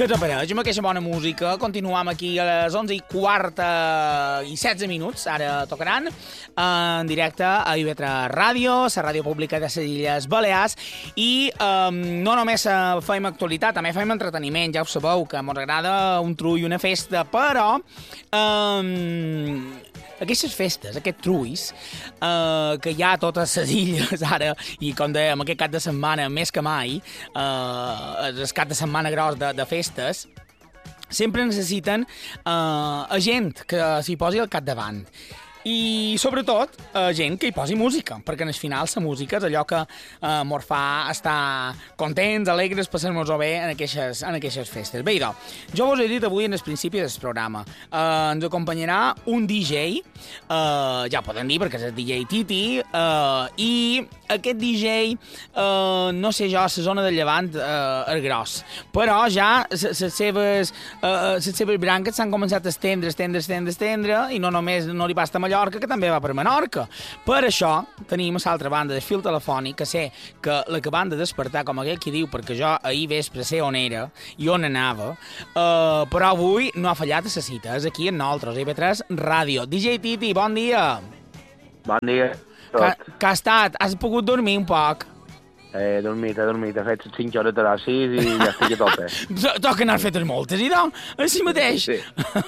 Què t'apareix amb aquesta bona música? Continuam aquí a les 11:15 i 16 minuts, ara tocaran, en directe a IB3 Ràdio, la ràdio pública de les Illes Balears, i no només fem actualitat, també fem entreteniment, ja ho sabeu, que ens agrada un trull i una festa, però aquestes festes, aquests trulls, que hi ha a totes les illes ara, i com dèiem, aquest cap de setmana, més que mai, el cap de setmana gros de festes, sempre necessiten gent que s'hi posi al capdavant. I, sobretot, gent que hi posi música, perquè al final la música és allò que mos fa estar contents, alegres, passar-nos-ho bé en aquestes festes. Bé, idò, jo vos he dit avui en el principi del programa, ens acompanyarà un DJ, ja ho podem dir perquè és el DJ Titi, i aquest DJ, no sé jo, a la zona del Llevant és gros, però ja les seves branques s'han començat a estendre, i no només no li passa a Mallorca, que també va per Menorca. Per això tenim a l'altra banda del fil telefònic, que sé que l'acaban de despertar, com aquell qui diu, perquè jo ahir vespre sé on era i on anava, però avui no ha fallat a la cita, és aquí amb nosaltres, IB3 Ràdio. DJ Titi, bon dia. Bon dia. Que ha estat? Has pogut dormir un poc? He dormit, he fet 5 hores de les 6 i ja estic a tope. Toca anar fetes moltes, i doncs, així mateix. Sí.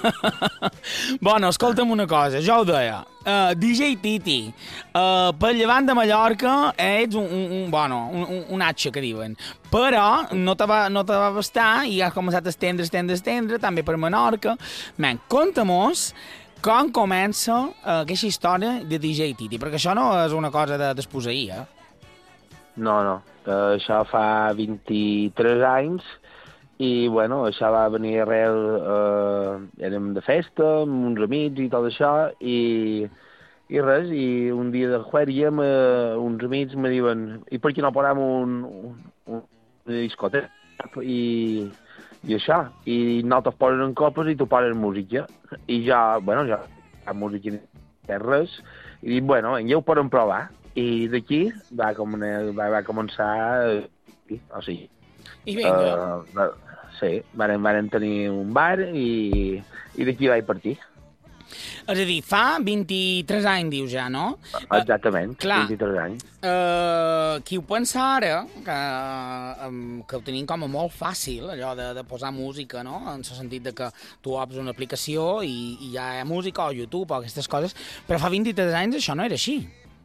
Bueno, escolta'm una cosa, jo ho deia, DJ Titi, pel Llevant de Mallorca ets un atxa, que diuen, però no te va bastar i has començat a estendre, també per Menorca. Men, conta-mos com comença aquesta història de DJ Titi, perquè això no és una cosa de desposseir, No. Això fa 23 anys i, bueno, això va venir arrel... érem de festa, amb uns amics i tot això, i res, i un dia de jueria uns amics me diuen i per què no posem una discoteca? I això, i nosaltres posen en copes i tu poses música. I ja, la música no res, i dic, bueno, ja ho podem provar. I d'aquí va començar, o sigui... I vinga. Sí, varen tenir un bar i d'aquí vaig partir. És a dir, fa 23 anys, dius ja, no? Exactament, clar, 23 anys. Qui ho pensa ara, que ho tenim com a molt fàcil, allò de posar música, no? En el sentit de que tu obres una aplicació i ja hi ha música, o YouTube, o aquestes coses, però fa 23 anys això no era així.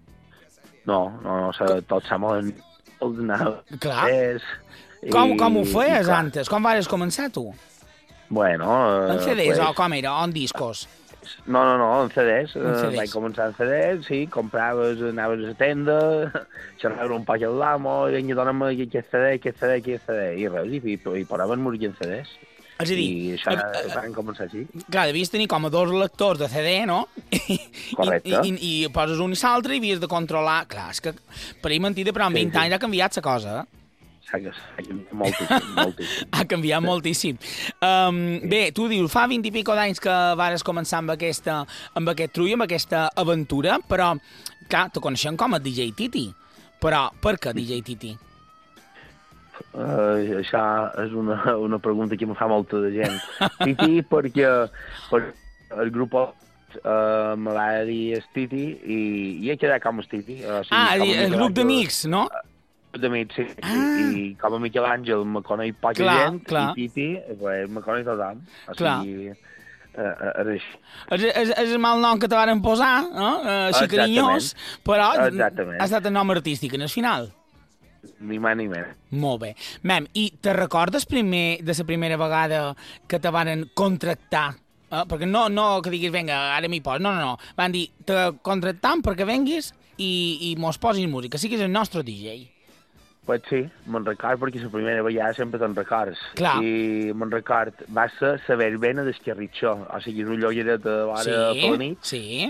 No, tot s'ha molt d'anar. Clar. Com ho feies antes? Com vas començar, tu? Bueno... En CDs, o com era? O en discos? No, en CDs. Vaig començar en CDs, sí, compraves, anaves a la tenda, xerraves un poc amb l'amo, i vinga, dona'm aquest CD, i res, i posaven música en CDs. És a dir... I això van començar així. Clar, devies tenir com a 2 lectors de CD, no? Correcte. I poses un i l'altre i havies de controlar... Clar, és que per ahir mentida, però en 20 anys ha canviat la cosa, S'ha canviat moltíssim. Ha canviat moltíssim. Bé, tu dius, fa 20 i pico d'anys que vares començar amb aquest trull, amb aquesta aventura, però, clar, te coneixem com a DJ Titi. Però per què DJ Titi? Això és una pregunta que em fa molta de gent. Titi perquè el grup me va dir Titi i he quedat com Titi. El grup d'amics, no? D'amics, sí. I com a Miquel Àngel me coneix poca gent, i Titi me coneix tothom. O sigui, és el mal nom que te varen posar, no? Així carinyós, però ha estat el nom artístic en el final. Ni més ni menys. Molt bé. Mem, i te recordes de la primera vegada que te van contractar? Perquè no que diguis, vinga, ara m'hi poso. No. Van dir, te contractam perquè venguis i mos posis música. Siguis el nostre DJ. Pues sí, me'n record perquè la primera vegada sempre te'n records. Clar. I me'n record, va ser la verbena d'Esquerritxó. O sigui, és un llogueret a l'hora de la nit. Sí.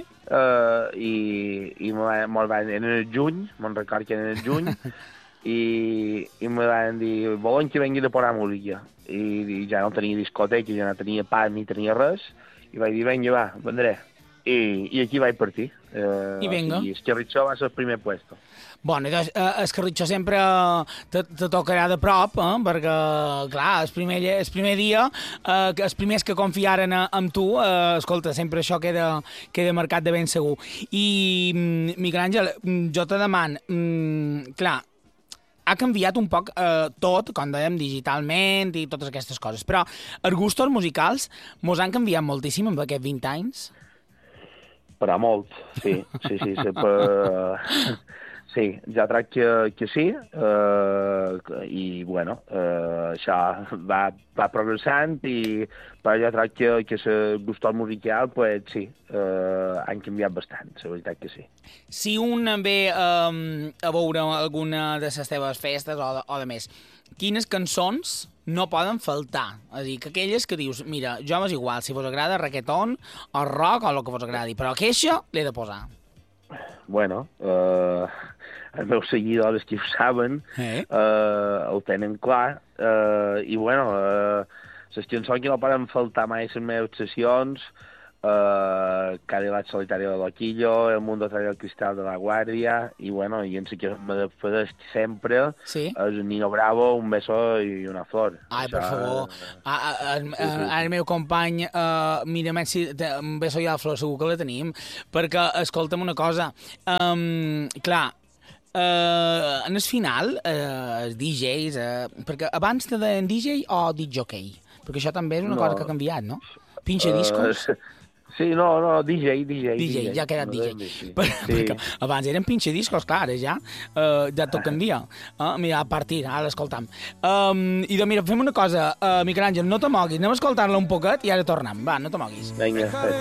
I en el juny, me'n record que en el juny, i me van dir, volen que vengui de posar música. I ja no tenia discoteca, ja no tenia pa ni tenia res, i vaig dir, vinga, va, vendré. i aquí vaig partir. I vinga. I Escarritxó va ser el primer puesto. Bueno, doncs, Escarritxó sempre te tocarà de prop, perquè, clar, el primer dia, els primers que confiaren en tu, escolta, sempre això queda marcat de ben segur. I, Miquel Àngel, jo te demano, clar, ha canviat un poc tot, com dèiem, digitalment i totes aquestes coses, però els gustos musicals mos han canviat moltíssim en aquests 20 anys? Però molt, sí. Sí, ja crec que sí, i bueno, això va progressant, però jo crec que el gust musical, pues sí, han canviat bastant, la veritat que sí. Si un ve a veure alguna de les teves festes o de més, quines cançons no poden faltar? És a dir, que aquelles que dius, mira, jo m'és igual, si vos agrada reggaeton o rock o el que vos agradi, però aquesta l'he de posar. Bueno, els meus seguidors que ho saben, ho tenen clar, i bueno, les cançons que no poden faltar mai a les meves sessions, Cadillac Solitario de Loquillo, El Mundo Trae el Cristal de la Guardia, i bueno, i en la que m'apareix sempre és Nino Bravo, Un beso i una flor. Ai, per favor. El meu company, mira, Un beso i una flor, segur que la tenim, perquè, escolta'm una cosa, clar, en el final, els DJs, perquè abans te deien DJ o DJ? Perquè això també és una cosa que ha canviat, no? Pinxa discos? Sí, no, DJ. DJ, ja ha quedat DJ. Perquè abans eren pinxa discos, clar, ara ja tot canvia. Mira, a partir, ara l'escoltam. I doncs mira, fem una cosa, Miquel Àngel, no te moguis, anem a escoltar-la un poquet i ara tornem. Va, no te moguis. Vinga,